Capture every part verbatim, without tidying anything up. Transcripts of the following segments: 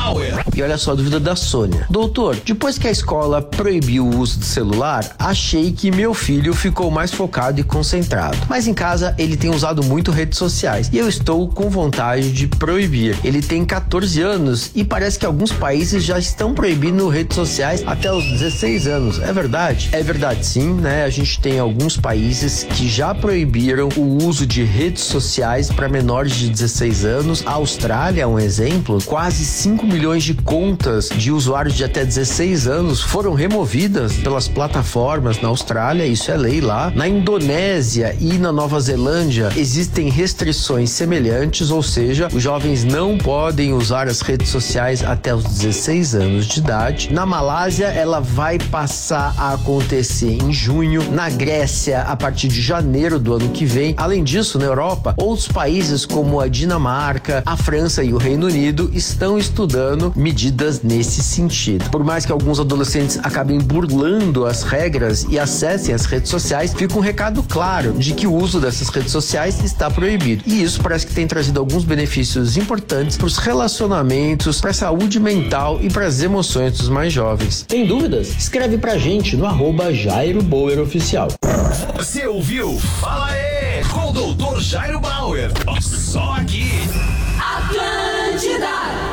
Bauer. E olha só a dúvida da Sônia. Doutor, depois que a escola proibiu o uso do celular, achei que meu filho ficou mais focado e concentrado. Mas em casa ele tem usado muito redes sociais e eu estou com vontade de proibir. Ele tem catorze anos e parece que alguns países já estão proibindo redes sociais até os dezesseis anos. É verdade? É verdade sim, né? A gente tem alguns países que já proibiram o uso de redes sociais para menores de dezesseis anos. A Austrália é um exemplo. Quase cinco milhões de contas de usuários de até dezesseis anos foram removidas pelas plataformas na Austrália, isso é lei lá. Na Indonésia e na Nova Zelândia existem restrições semelhantes, ou seja, os jovens não podem usar as redes sociais até os dezesseis anos de idade. Na Malásia, ela vai passar a acontecer em junho. Na Grécia, a partir de janeiro do ano que vem. Além disso, na Europa, outros países como a Dinamarca, a França e o Reino Unido estão estudando medidas nesse sentido. Por mais que alguns adolescentes acabem burlando as regras e acessem as redes sociais, fica um recado claro de que o uso dessas redes sociais está proibido. E isso parece que tem trazido alguns benefícios importantes para os relacionamentos, para a saúde mental e para as emoções dos mais jovens. Tem dúvidas? Escreve pra gente no arroba Jairo Bauer Oficial. Você ouviu? Fala aí, com o doutor Jairo Bauer. Só aqui. Atlântida.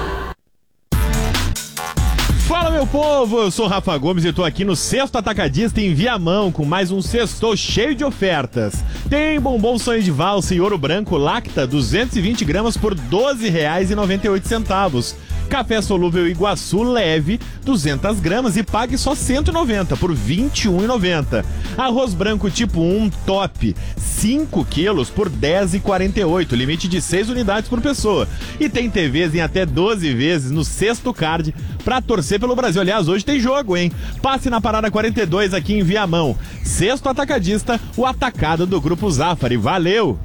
Fala, meu povo, eu sou o Rafa Gomes e tô aqui no Sexto Atacadista em Viamão com mais um sextou cheio de ofertas. Tem bombom sonho de valsa e ouro branco Lacta duzentos e vinte gramas por doze reais e noventa e oito centavos. Café solúvel Iguaçu leve, duzentas gramas e pague só cento e noventa por vinte e um reais e noventa centavos. Arroz branco tipo um top, cinco quilos por dez reais e quarenta e oito centavos, limite de seis unidades por pessoa. E tem T Vs em até doze vezes no Sexto Card pra torcer pelo Brasil. Aliás, hoje tem jogo, hein? Passe na parada quarenta e dois aqui em Viamão. Sexto Atacadista, o atacado do Grupo Zafari. Valeu!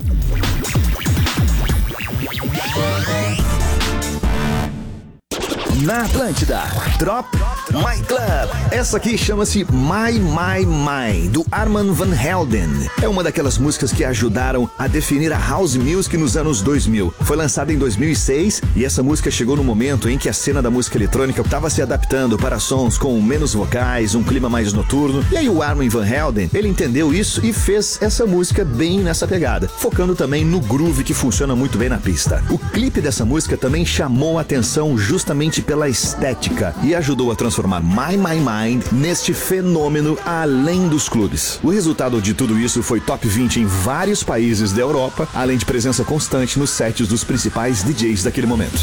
Na Atlântida, Drop My Club. Essa aqui chama-se My My My, do Armand Van Helden. É uma daquelas músicas que ajudaram a definir a house music nos anos dois mil. Foi lançada em dois mil e seis e essa música chegou no momento em que a cena da música eletrônica estava se adaptando para sons com menos vocais, um clima mais noturno. E aí o Armand Van Helden, ele entendeu isso e fez essa música bem nessa pegada, focando também no groove que funciona muito bem na pista. O clipe dessa música também chamou a atenção justamente pela estética e ajudou a transformar My My Mind neste fenômeno além dos clubes. O resultado de tudo isso foi top vinte em vários países da Europa, além de presença constante nos sets dos principais D Js daquele momento.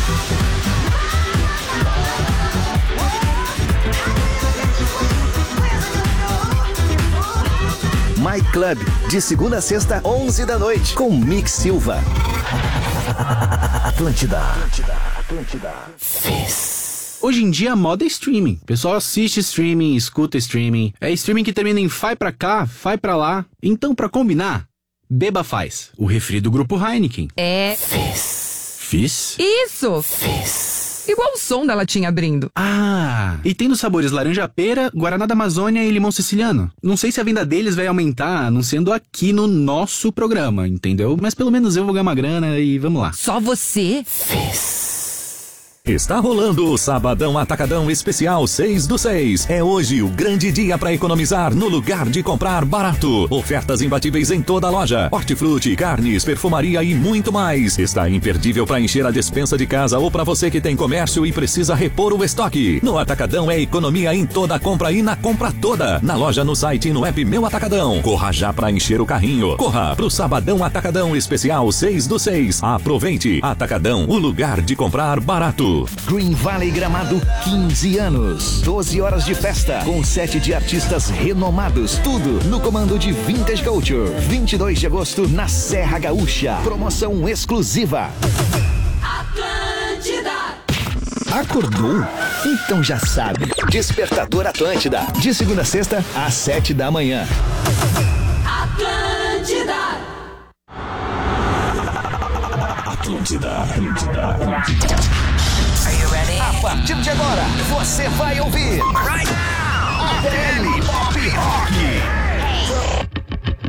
My Club, de segunda a sexta, onze da noite, com Mick Silva. Atlântida. Atlântida. Atlântida. Fez. Hoje em dia a moda é streaming. O pessoal assiste streaming, escuta streaming. É streaming que termina em vai pra cá, vai pra lá. Então, pra combinar, beba Faz, o refri do Grupo Heineken. É... Fez. Fiz? Isso! Fez. Igual o som da latinha abrindo. Ah, e tem nos sabores laranja-pera, Guaraná da Amazônia e limão siciliano. Não sei se a venda deles vai aumentar, anunciando aqui no nosso programa, entendeu? Mas pelo menos eu vou ganhar uma grana e vamos lá. Só você? Fez. Está rolando o Sabadão Atacadão Especial seis do seis. É hoje o grande dia para economizar no lugar de comprar barato. Ofertas imbatíveis em toda a loja. Hortifruti, carnes, perfumaria e muito mais. Está imperdível para encher a despensa de casa ou para você que tem comércio e precisa repor o estoque. No Atacadão é economia em toda a compra e na compra toda. Na loja, no site e no app Meu Atacadão. Corra já para encher o carrinho. Corra pro Sabadão Atacadão Especial seis do seis. Aproveite. Atacadão, o lugar de comprar barato. Green Valley Gramado, quinze anos. doze horas de festa, com sete de artistas renomados. Tudo no comando de Vintage Culture. vinte e dois de agosto, na Serra Gaúcha. Promoção exclusiva. Atlântida. Acordou? Então já sabe. Despertador Atlântida. De segunda a sexta, às sete da manhã. Atlântida. Atlântida. Atlântida. Atlântida. A partir de agora, você vai ouvir right now, A T L Pop Rock.